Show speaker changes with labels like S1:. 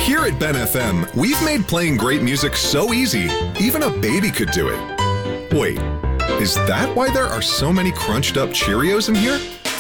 S1: Here at Ben FM, we've made playing great music so easy, even a baby could do it. Wait, is that why there are so many crunched up Cheerios in here?